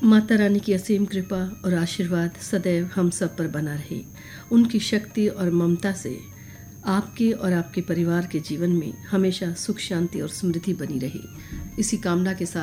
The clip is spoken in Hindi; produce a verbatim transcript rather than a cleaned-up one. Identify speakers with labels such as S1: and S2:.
S1: माता रानी की असीम कृपा और आशीर्वाद सदैव हम सब पर बना रहे। उनकी शक्ति और ममता से आपके और आपके परिवार के जीवन में हमेशा सुख, शांति और समृद्धि बनी रहे। इसी कामना के साथ